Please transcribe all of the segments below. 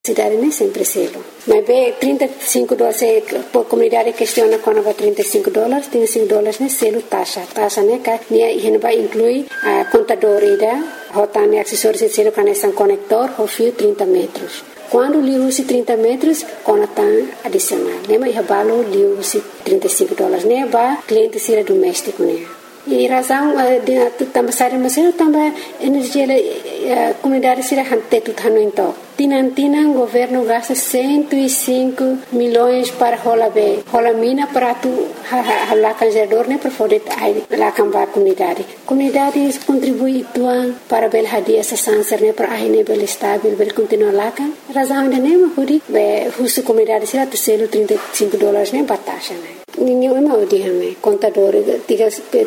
Cidade nem sempre selo. Mas bem, $35, por comunidade questiona quando vai $35, $35 nem selo taxa. Taxa né que vai incluir a contadora, rotando acessórios de selo que são conector, o fio 30 metros. Quando lhe usa 30 metros, quando está adicional. Lembra, eu valo lhe usa $35, né? Vai cliente ser doméstico, né? E razão de também sair mas eu também energia comunidade será hantetu tano então tinantinan governo gasta 105 milhões para rola mina para tu lá canjador né para poder lá cambar comunidade contribui tuan para bel hadia essa sanser né para aí nível estável bel continuar lá kan razão ainda nem mas husu comunidade será tu selo $35 né batasha né ninguém mau dia contador diga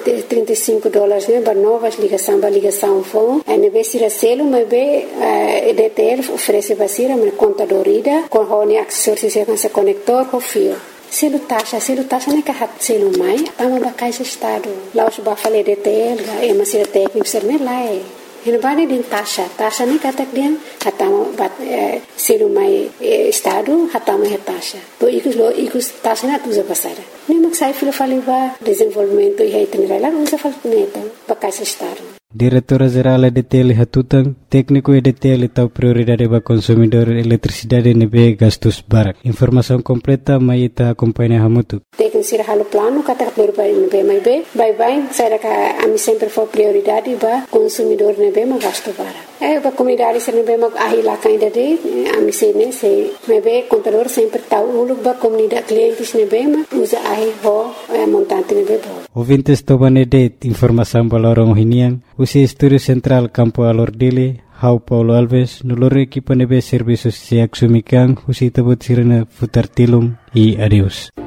$35 né para novas ligação phone e vez se selo mas be DTL oferece basira mas contadorida com hone acessórios se conector com fio selo taxa né que hat selo mai tama ba caixa estado lá os ba falei DTL é mas se técnico ser né lá Ele vai de taxa nem kata dia hatama bat selo mai estado hatama taxa to ikus taxa na tuza pasara nem mak sai filo faliva desenvolvimento e itinerário lá usa falneta ba caixa estado Diretora-Geral EDTL Hatutang, técnico EDTL tahu prioridade para consumidor eletricidade nebe gastos barak. Informação completa mai ita acompanha hamutu. Técnico sira halo plano kata prioridade nebe mai be, bye saya ka ami sempre for prioridade para consumidor nebe ma gasto barak. Ba comunidade sira nebe ma ahila kainda de ami sene se nebe contador sempre tahu uluk ba comunidade clientes nebe ma usa ahi ho montante nebe bo. Ouvintes tobanede informação balorong hinian usi Estúdio Central Campo Alordile, Hau Paulo Alves, noloro equipa nebe serviços siak sumikan, usi tabut sirena futar tilum e adeus.